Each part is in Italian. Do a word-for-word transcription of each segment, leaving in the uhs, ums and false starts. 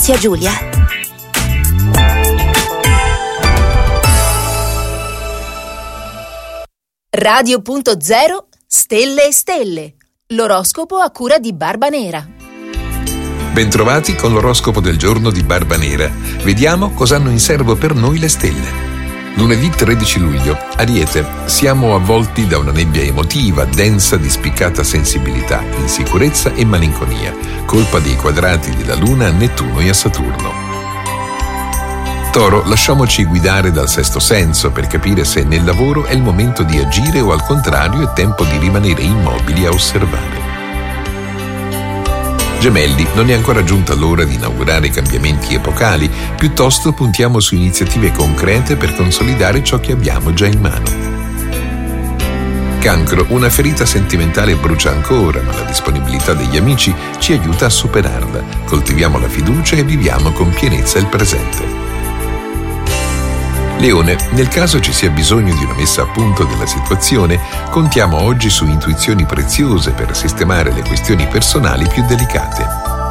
Zia Giulia. Radio punto zero Stelle e Stelle. L'oroscopo a cura di Barba Nera. Bentrovati con l'oroscopo del giorno di Barba Nera. Vediamo cosa hanno in serbo per noi le stelle. Lunedì tredici luglio, Ariete. Siamo avvolti da una nebbia emotiva, densa di spiccata sensibilità, insicurezza e malinconia, colpa dei quadrati della Luna a Nettuno e a Saturno. Toro, lasciamoci guidare dal sesto senso per capire se nel lavoro è il momento di agire o al contrario è tempo di rimanere immobili a osservare. Gemelli, non è ancora giunta l'ora di inaugurare cambiamenti epocali, piuttosto puntiamo su iniziative concrete per consolidare ciò che abbiamo già in mano. Cancro, una ferita sentimentale brucia ancora, ma la disponibilità degli amici ci aiuta a superarla. Coltiviamo la fiducia e viviamo con pienezza il presente. Leone, nel caso ci sia bisogno di una messa a punto della situazione, contiamo oggi su intuizioni preziose per sistemare le questioni personali più delicate.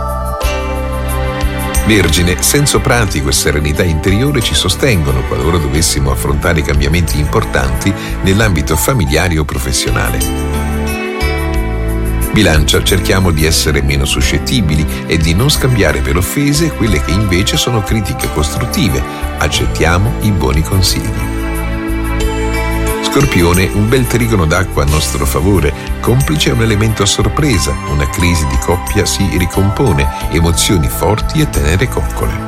Vergine, senso pratico e serenità interiore ci sostengono qualora dovessimo affrontare cambiamenti importanti nell'ambito familiare o professionale. Bilancia, cerchiamo di essere meno suscettibili e di non scambiare per offese quelle che invece sono critiche costruttive. Accettiamo i buoni consigli. Scorpione, un bel trigono d'acqua a nostro favore, complice un elemento a sorpresa, una crisi di coppia si ricompone, emozioni forti e tenere coccole.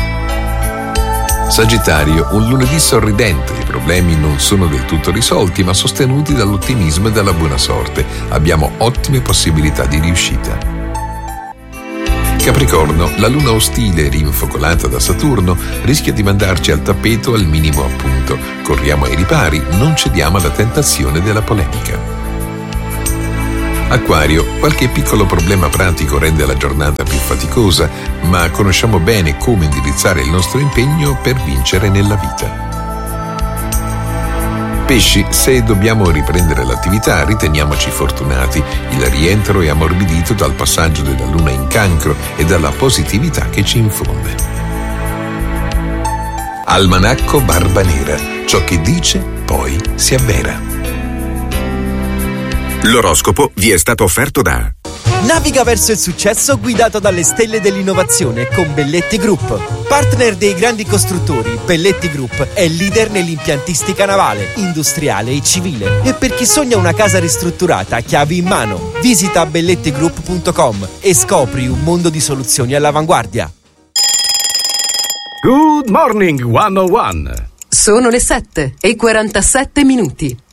Sagittario, un lunedì sorridente, i problemi non sono del tutto risolti ma sostenuti dall'ottimismo e dalla buona sorte. Abbiamo ottime possibilità di riuscita. Capricorno, la luna ostile rinfocolata da Saturno rischia di mandarci al tappeto al minimo appunto. Corriamo ai ripari, non cediamo alla tentazione della polemica. Acquario, qualche piccolo problema pratico rende la giornata più faticosa, ma conosciamo bene come indirizzare il nostro impegno per vincere nella vita. Pesci, se dobbiamo riprendere l'attività, riteniamoci fortunati. Il rientro è ammorbidito dal passaggio della Luna in Cancro e dalla positività che ci infonde. Almanacco Barba Nera. Ciò che dice, poi si avvera. L'oroscopo vi è stato offerto da Naviga verso il successo guidato dalle stelle dell'innovazione con Belletti Group. Partner dei grandi costruttori, Belletti Group è leader nell'impiantistica navale, industriale e civile. E per chi sogna una casa ristrutturata a chiavi in mano, visita belletti group punto com e scopri un mondo di soluzioni all'avanguardia. Good morning, one oh one. Sono le sette e quarantasette minuti.